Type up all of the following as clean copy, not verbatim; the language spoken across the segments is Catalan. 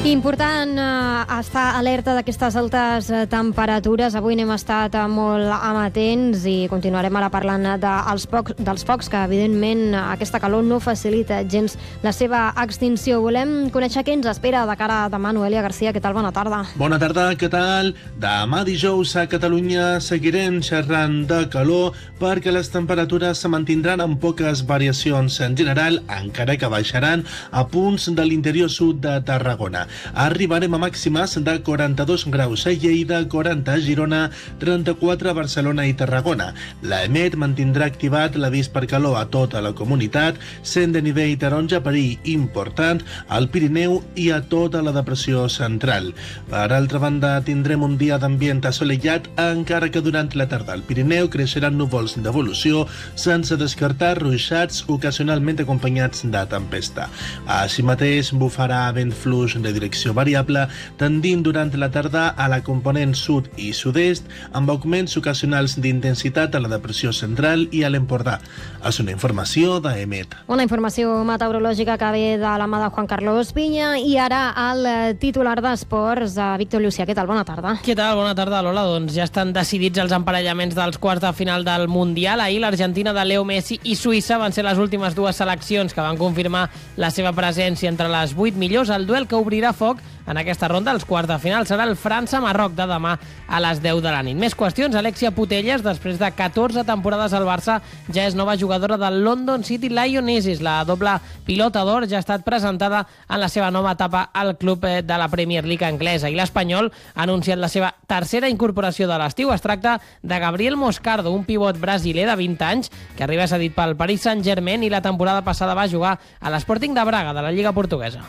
Important estar alerta d'aquestes altes temperatures. Avui n'hem estat molt amatents i continuarem ara parlant dels focs, que evidentment aquesta calor no facilita gens la seva extinció. Volem conèixer què ens espera de cara a demà. Noelia Garcia, què tal? Bona tarda. Bona tarda, què tal? Demà dijous a Catalunya seguirem xerrant de calor perquè les temperatures se mantindran amb poques variacions en general, encara que baixaran a punts de l'interior sud de Tarragona. Arribarem a màximes de 42 graus a Lleida, 40 a Girona, 34 a Barcelona i Tarragona. L'EMET mantindrà activat l'avís per calor a tota la comunitat, sent de nivell taronja perill important al Pirineu i a tota la depressió central. Per altra banda, tindrem un dia d'ambient assolellat, encara que durant la tarda al Pirineu creixeran núvols d'evolució, sense descartar ruixats ocasionalment acompanyats de tempesta. Així mateix, bufarà vent fluix de direcció variable, tendint durant la tarda a la component sud i sud-est, amb augments ocasionals d'intensitat a la depressió central i a l'Empordà. És una informació d'EMET. Una informació meteorològica que ve de la mà de Juan Carlos Piña. I ara el titular d'esports, Víctor Llucià. Què tal? Bona tarda. Què tal? Bona tarda, Lola. Doncs ja estan decidits els emparellaments dels quarts de final del Mundial. Ahir l'Argentina de Leo Messi i Suïssa van ser les últimes dues seleccions que van confirmar la seva presència entre les 8 millors. El duel que obrirà foc en aquesta ronda, els quarts de final, serà el França-Marroc de demà a les 10 de la nit. Més qüestions. Alexia Putellas, després de 14 temporades al Barça, ja és nova jugadora del London City Lionesses. La doble pilota d'or ja ha estat presentada en la seva nova etapa al club de la Premier League anglesa. I l'Espanyol ha anunciat la seva tercera incorporació de l'estiu. Es tracta de Gabriel Moscardo, un pivot brasiler de 20 anys que arriba cedit pel Paris Saint-Germain i la temporada passada va jugar a l'Sporting de Braga de la Lliga Portuguesa.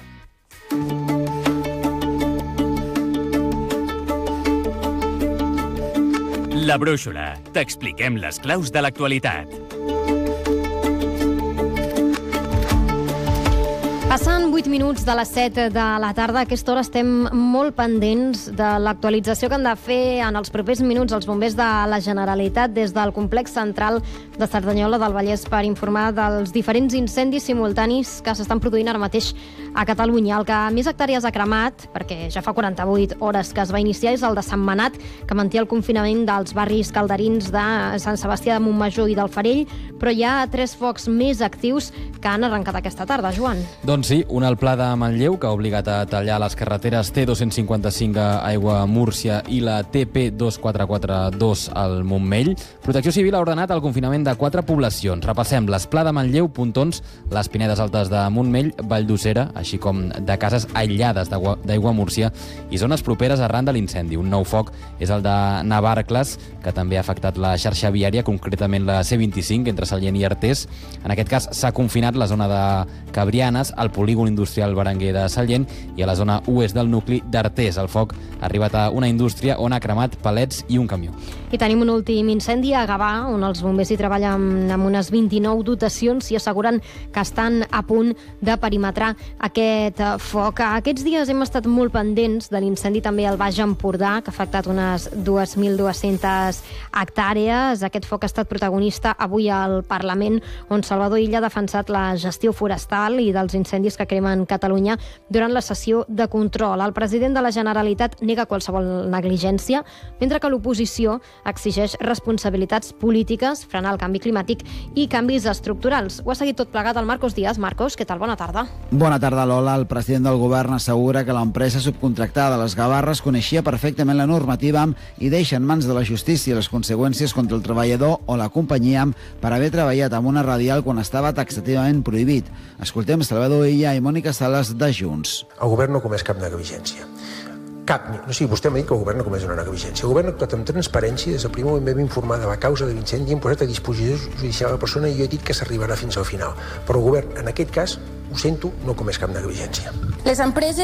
La Brúixola. T'expliquem les claus de l'actualitat. Passen 8 minuts de les 7 de la tarda. A aquesta hora estem molt pendents de l'actualització que han de fer en els propers minuts els bombers de la Generalitat des del complex central de Cerdanyola del Vallès per informar dels diferents incendis simultanis que s'estan produint ara mateix a Catalunya. El que més hectàrees ha cremat, perquè ja fa 48 hores que es va iniciar, és el de Sant Manat, que manté el confinament dels barris calderins de Sant Sebastià de Montmajor i del Farell, però hi ha 3 focs més actius que han arrencat aquesta tarda. Joan. Doncs sí, un al Pla de Manlleu, que ha obligat a tallar les carreteres T255 a Aigua-Múrcia i la TP2442 al Montmell. Protecció Civil ha ordenat el confinament de 4 poblacions. Repassem: les Pla de Manlleu, Pontons, les Pinedes Altes de Montmell, Vall d'Ucera, així com de cases aïllades d'Aigua-Múrcia i zones properes arran de l'incendi. Un nou foc és el de Navarcles, que també ha afectat la xarxa viària, concretament la C25, entre Sallent i Artés. En aquest cas s'ha confinat la zona de Cabrianes, al polígon industrial Berenguer de Sallent i a la zona oest del nucli d'Artés. El foc ha arribat a una indústria on ha cremat palets i un camió. I tenim un últim incendi a Gavà, on els bombers hi treballen amb unes 29 dotacions i asseguren que estan a punt de perimetrar aquest foc. Aquests dies hem estat molt pendents de l'incendi també al Baix Empordà, que ha afectat unes 2.200 hectàrees. Aquest foc ha estat protagonista avui al Parlament, on Salvador Illa ha defensat la gestió forestal i dels incendis que cremen Catalunya durant la sessió de control. El president de la Generalitat nega qualsevol negligència, mentre que l'oposició exigeix responsabilitats polítiques, frenar el canvi climàtic i canvis estructurals. Ho ha seguit tot plegat el Marcos Díaz. Marcos, què tal? Bona tarda. Bona tarda, Lola. El president del govern assegura que l'empresa subcontractada de les Gavarres coneixia perfectament la normativa i deixa en mans de la justícia les conseqüències contra el treballador o la companyia per haver treballat amb una radial quan estava taxativament prohibit. Escoltem Salvador Illa i Mònica Sales de Junts. El govern no ha comès cap negligència. Vostè m'ha dit que el govern no comès una negligència. El govern ha actuat amb transparència. Des del primer moment vam informar de la causa de l'incendi i hem posat a disposició judicial a la persona i jo he dit que s'arribarà fins al final. Però el govern, en aquest cas, ho sento, no ha comès cap negligència. Les empreses